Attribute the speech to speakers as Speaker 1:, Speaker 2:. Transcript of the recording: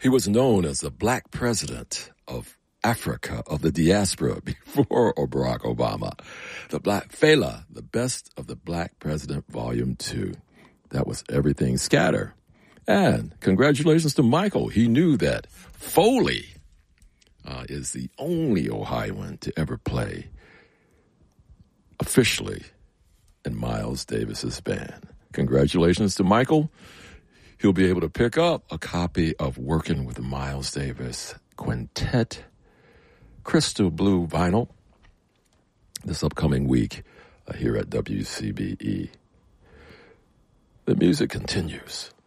Speaker 1: He was known as the Black President of Africa, of the diaspora, before Barack Obama. The Black Fela, the Best of the Black President, Volume 2. That was Everything Scatter. And congratulations to Michael. He knew that Foley is the only Ohioan to ever play officially in Miles Davis's band. Congratulations to Michael. He'll be able to pick up a copy of Working with Miles Davis Quintet Crystal Blue vinyl this upcoming week here at WCBE. The music continues.